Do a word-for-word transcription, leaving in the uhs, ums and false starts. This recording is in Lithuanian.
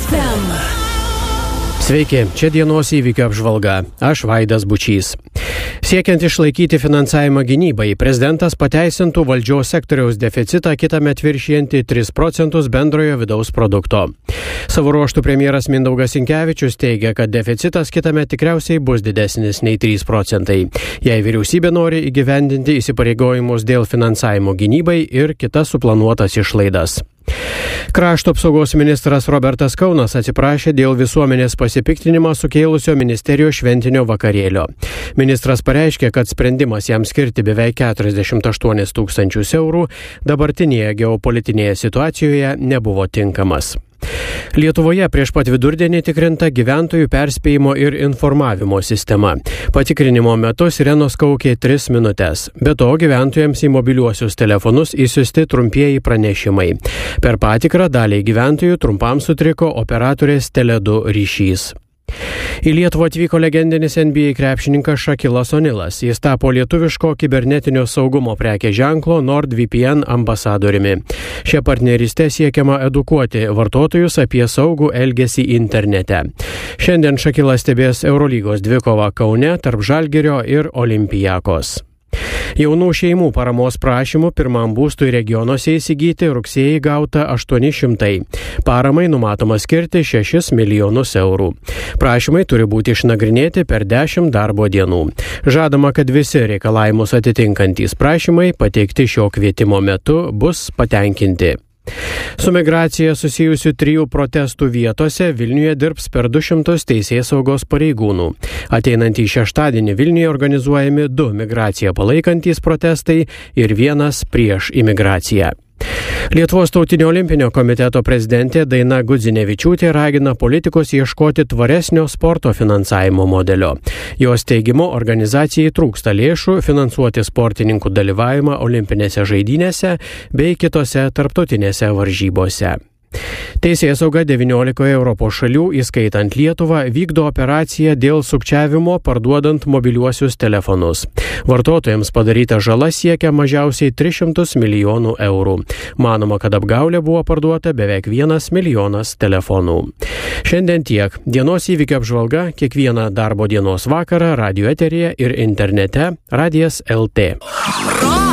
ef em. Sveiki, čia dienos įvykių apžvalga. Aš Vaidas Bučys. Siekiant išlaikyti finansavimą gynybai, prezidentas pateisintų valdžios sektoriaus deficitą kitąmet viršijantį tris procentus bendrojo vidaus produkto. Savo ruožtų premjeras Mindaugas Sinkevičius teigia, kad deficitas kitąmet tikriausiai bus didesnis nei trys procentai, jei vyriausybė nori įgyvendinti įsipareigojimus dėl finansavimo gynybai ir kitas suplanuotas išlaidas. Krašto apsaugos ministras Robertas Kaunas atsiprašė dėl visuomenės pasipiktinimą sukėlusio ministerijos šventinio vakarėlio. Ministras pareiškė, kad sprendimas jam skirti beveik keturiasdešimt aštuonis tūkstančius eurų dabartinėje geopolitinėje situacijoje nebuvo tinkamas. Lietuvoje prieš pat vidurdienį tikrinta gyventojų perspėjimo ir informavimo sistema. Patikrinimo metu sirenos kaukė tris minutes. Be to, gyventojams į mobiliuosius telefonus įsiusti trumpieji pranešimai. Per patikrą daliai gyventojų trumpam sutriko operatorės Tele du ryšys. Į Lietuvą atvyko legendinis N B A krepšininkas Shaquilas O'Nealas. Jis tapo lietuviško kibernetinio saugumo prekės ženklo NordVPN ambasadoriumi. Šia partneriste siekiama edukuoti vartotojus apie saugų elgesį internete. Šiandien Shaquilas stebės Eurolygos dvikovą Kaune tarp Žalgirio ir Olympiakos. Jaunų šeimų paramos prašymų pirmam būstui regionuose įsigyti rugsėjį gauta aštuoni šimtai. Paramai numatoma skirti šešis milijonus eurų. Prašymai turi būti išnagrinėti per dešimt darbo dienų. Žadama, kad visi reikalavimus atitinkantys prašymai pateikti šio kvietimo metu bus patenkinti. Su migracija susijusių trijų protestų vietose Vilniuje dirbs per du šimtus teisėsaugos pareigūnų. Ateinantį šeštadienį Vilniuje organizuojami du migraciją palaikantys protestai ir vienas prieš imigraciją. Lietuvos tautinio olimpinio komiteto prezidentė Daina Gudzinevičiūtė ragina politikus ieškoti tvaresnio sporto finansavimo modelio. Jos teigimu, organizacijai trūksta lėšų finansuoti sportininkų dalyvavimą olimpinėse žaidynėse bei kitose tarptautinėse varžybose. Teisėsauga devyniolikoje Europos šalių, įskaitant Lietuvą, vykdo operaciją dėl sukčiavimo parduodant mobiliuosius telefonus. Vartotojams padaryta žala siekia mažiausiai tris šimtus milijonų eurų. Manoma, kad apgaulė buvo parduota beveik vienas milijonas telefonų. Šiandien tiek. Dienos įvykių apžvalga kiekvieną darbo dienos vakarą radio eteryje ir internete Radijas L T.